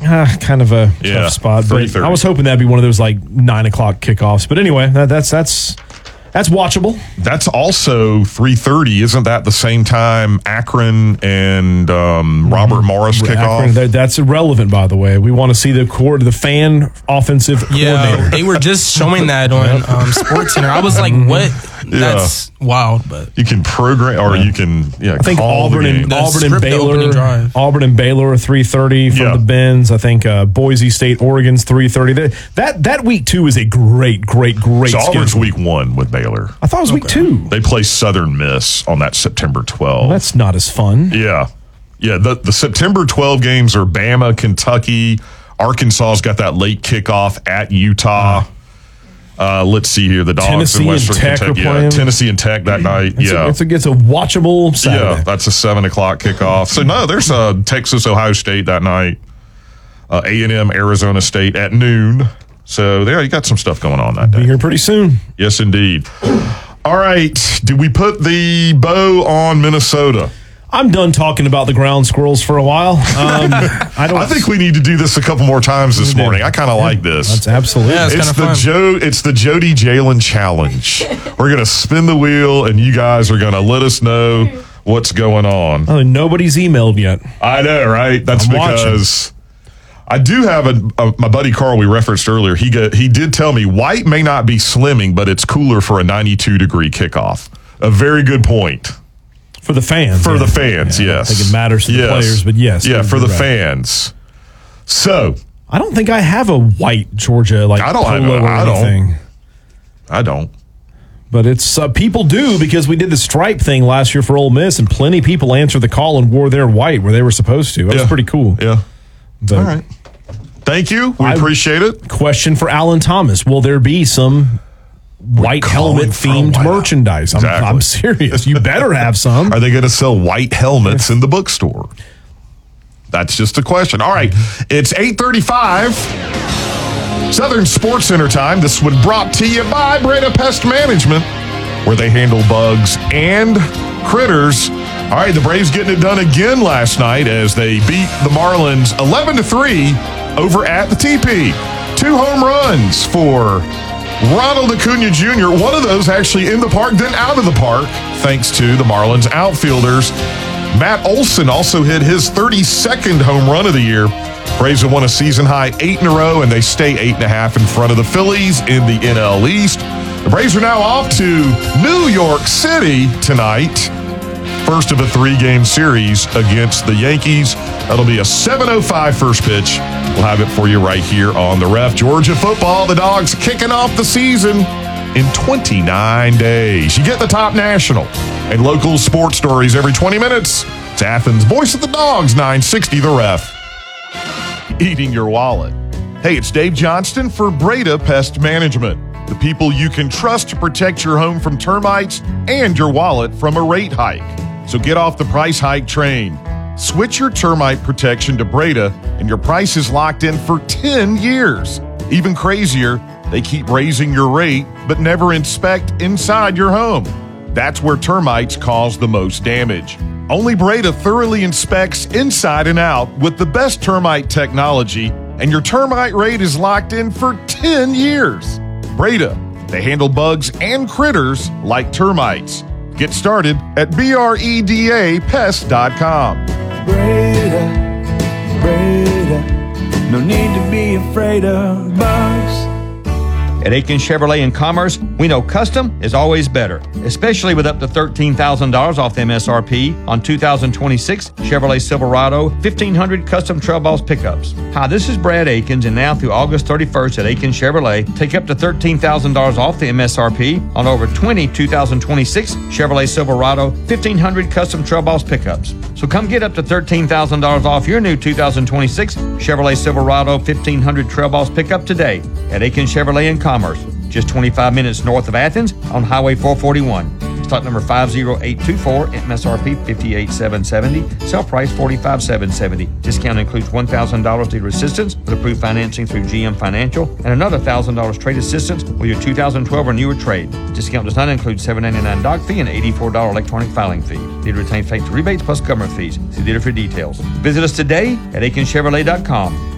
kind of a tough spot. But I was hoping that'd be one of those like 9 o'clock kickoffs. But anyway, that's watchable. That's also 3:30. Isn't that the same time Akron and Robert Morris kick off? That's irrelevant, by the way. We want to see the fan offensive coordinator. They were just showing that on SportsCenter. I was like, what? That's wild. But you can program, or you can. I think Auburn and Baylor are 3:30 from the Benz. I think Boise State, Oregon's 3:30. That week 2 is a great So Auburn's week 1 with Baylor. I thought it was week 2. They play Southern Miss on that September 12th. Well, that's not as fun. Yeah. The September 12 games are Bama, Kentucky. Arkansas's got that late kickoff at Utah. Let's see here. The Dogs Tennessee in Western and Tech Kentucky. are playing. Tennessee and Tech that night. It's a watchable Saturday. Yeah, that's a 7 o'clock kickoff. So, no, there's Texas, Ohio State that night. A&M, Arizona State at noon. So, there you got some stuff going on that day. Be here pretty soon. Yes, indeed. All right. Did we put the bow on Minnesota? I'm done talking about the ground squirrels for a while. I think we need to do this a couple more times this morning. I kind of like this. That's absolutely. Yeah, it's the Jody Jalen challenge. We're going to spin the wheel, and you guys are going to let us know what's going on. Oh, nobody's emailed yet. I know, right? That's because I do have my buddy Carl we referenced earlier. He did tell me White may not be slimming, but it's cooler for a 92-degree kickoff. A very good point. For the fans. The fans, yes. I think it matters to the players, but yes. Yeah, for the fans. So. I don't think I have a white Georgia polo or anything. I don't. But it's people do, because we did the stripe thing last year for Ole Miss, and plenty of people answered the call and wore their white where they were supposed to. That was pretty cool. Yeah. But all right. Thank you. We appreciate it. Question for Alan Thomas. Will there be some white helmet themed merchandise? Exactly. I'm serious. You better have some. Are they going to sell white helmets in the bookstore? That's just a question. All right. It's 8:35. Southern Sports Center time. This one brought to you by Breda Pest Management, where they handle bugs and critters. All right, the Braves getting it done again last night as they beat the Marlins 11-3 over at the TP. 2 home runs for Ronald Acuna Jr., one of those actually in the park, then out of the park, thanks to the Marlins outfielders. Matt Olson also hit his 32nd home run of the year. Braves have won a season-high 8 in a row, and they stay 8.5 in front of the Phillies in the NL East. The Braves are now off to New York City tonight. First of a 3-game series against the Yankees. That'll be a 7:05 first pitch. We'll have it for you right here on the Ref. Georgia football, the Dogs kicking off the season in 29 days. You get the top national and local sports stories every 20 minutes. It's Athens' Voice of the Dogs, 960 The Ref. Eating your wallet. Hey, it's Dave Johnston for Breda Pest Management. The people you can trust to protect your home from termites and your wallet from a rate hike. So get off the price hike train. Switch your termite protection to Breda, and your price is locked in for 10 years. Even crazier, they keep raising your rate, but never inspect inside your home. That's where termites cause the most damage. Only Breda thoroughly inspects inside and out with the best termite technology, and your termite rate is locked in for 10 years. Breda, they handle bugs and critters like termites. Get started at BREDAPest.com. Breda, no need to be afraid of bugs. At Aiken Chevrolet in Commerce, we know custom is always better, especially with up to $13,000 off the MSRP on 2026 Chevrolet Silverado 1500 custom trail boss pickups. Hi, this is Brad Aikens, and now through August 31st at Aiken Chevrolet, take up to $13,000 off the MSRP on over 20 2026 Chevrolet Silverado 1500 custom trail boss pickups. So come get up to $13,000 off your new 2026 Chevrolet Silverado 1500 trail boss pickup today at Aiken Chevrolet in Commerce, just 25 minutes north of Athens on Highway 441. Stock number 50824, MSRP 58770, sell price 45770. Discount includes $1,000 dealer assistance with approved financing through GM Financial and another $1,000 trade assistance with your 2012 or newer trade. Discount does not include $7.99 doc fee and $84 electronic filing fee. Dealer retains factory rebates plus government fees. See dealer for details. Visit us today at AikenChevrolet.com.